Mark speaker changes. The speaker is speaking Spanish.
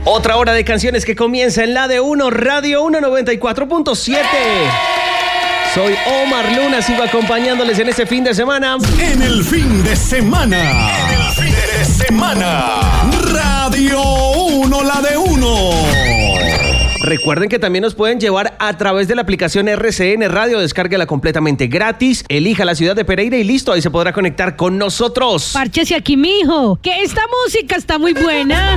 Speaker 1: Otra hora de canciones que comienza en la de uno, Radio 194.7. Soy Omar Luna, sigo acompañándoles en este fin de semana.
Speaker 2: En el fin de semana. Radio 1, la de uno.
Speaker 1: Recuerden que también nos pueden llevar a través de la aplicación RCN Radio. Descárguela completamente gratis. Elija la ciudad de Pereira y listo, ahí se podrá conectar con nosotros.
Speaker 3: Párchese aquí, mijo, que esta música está muy buena.